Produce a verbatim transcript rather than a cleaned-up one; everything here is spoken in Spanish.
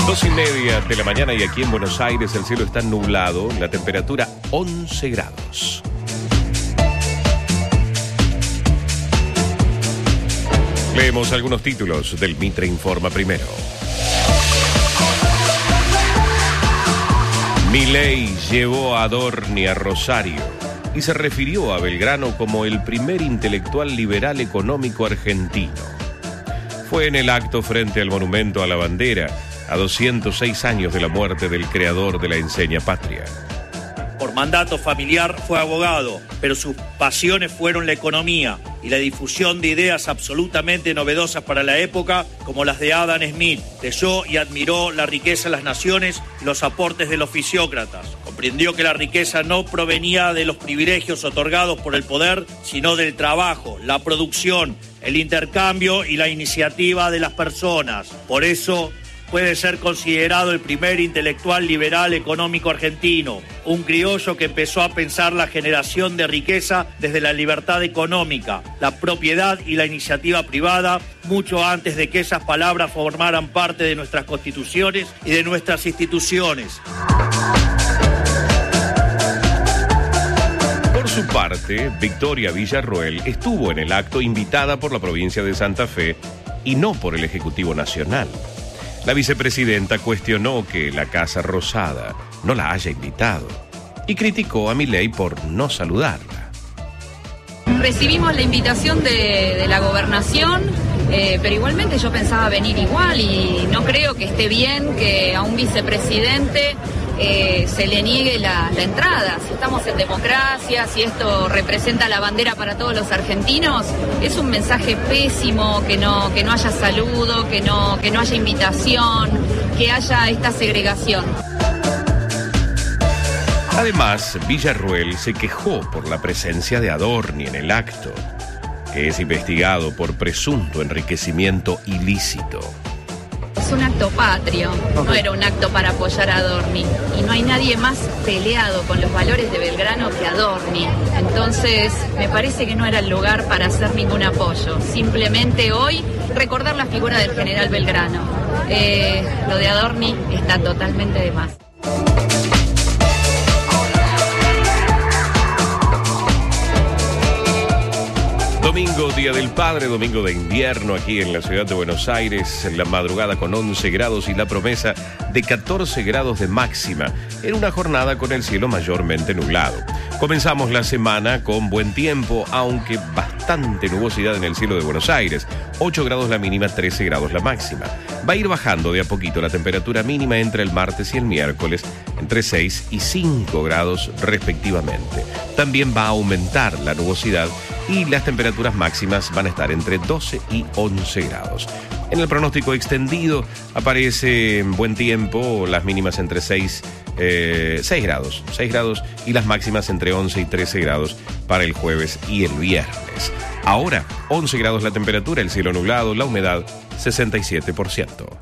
Dos y media de la mañana y aquí en Buenos Aires el cielo está nublado, la temperatura once grados. Leemos algunos títulos del Mitre Informa primero. Milei llevó a Adorni a Rosario y se refirió a Belgrano como el primer intelectual liberal económico argentino. Fue en el acto frente al Monumento a la Bandera, a doscientos seis años de la muerte del creador de la enseña patria. Por mandato familiar fue abogado, pero sus pasiones fueron la economía y la difusión de ideas absolutamente novedosas para la época, como las de Adam Smith. Leyó y admiró la riqueza de las naciones y los aportes de los fisiócratas. Comprendió que la riqueza no provenía de los privilegios otorgados por el poder, sino del trabajo, la producción, el intercambio y la iniciativa de las personas. Por eso puede ser considerado el primer intelectual liberal económico argentino, un criollo que empezó a pensar la generación de riqueza desde la libertad económica, la propiedad y la iniciativa privada, mucho antes de que esas palabras formaran parte de nuestras constituciones y de nuestras instituciones. Por su parte, Victoria Villarroel estuvo en el acto invitada por la provincia de Santa Fe y no por el Ejecutivo Nacional. La vicepresidenta cuestionó que la Casa Rosada no la haya invitado y criticó a Milei por no saludarla. Recibimos la invitación de, de la gobernación, eh, pero igualmente yo pensaba venir igual y no creo que esté bien que a un vicepresidente eh, se le niegue la, la entrada. Si estamos en democracia, si esto representa la bandera para todos los argentinos, es un mensaje pésimo que no, que no haya saludo, que no, que no haya invitación, que haya esta segregación. Además, Villarroel se quejó por la presencia de Adorni en el acto, que es investigado por presunto enriquecimiento ilícito. Es un acto patrio, okay. No era un acto para apoyar a Adorni. Y no hay nadie más peleado con los valores de Belgrano que Adorni. Entonces, me parece que no era el lugar para hacer ningún apoyo. Simplemente hoy, recordar la figura del general Belgrano. Eh, lo de Adorni está totalmente de más. Domingo, Día del Padre, domingo de invierno aquí en la ciudad de Buenos Aires, en la madrugada con once grados y la promesa de catorce grados de máxima, en una jornada con el cielo mayormente nublado. Comenzamos la semana con buen tiempo, aunque bastante nubosidad en el cielo de Buenos Aires, ocho grados la mínima, trece grados la máxima. Va a ir bajando de a poquito la temperatura mínima entre el martes y el miércoles, entre seis y cinco grados respectivamente. También va a aumentar la nubosidad y las temperaturas máximas van a estar entre doce y once grados. En el pronóstico extendido aparece buen tiempo, las mínimas entre seis, eh, seis grados, seis grados y las máximas entre once y trece grados para el jueves y el viernes. Ahora, once grados la temperatura, el cielo nublado, la humedad sesenta y siete por ciento.